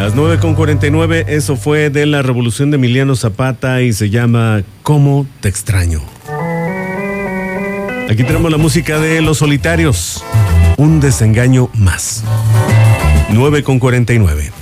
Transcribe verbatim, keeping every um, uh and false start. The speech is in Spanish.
Las nueve con cuarenta y nueve, eso fue de la Revolución de Emiliano Zapata y se llama ¿Cómo te extraño? Aquí tenemos la música de Los Solitarios, un desengaño más. nueve con cuarenta y nueve.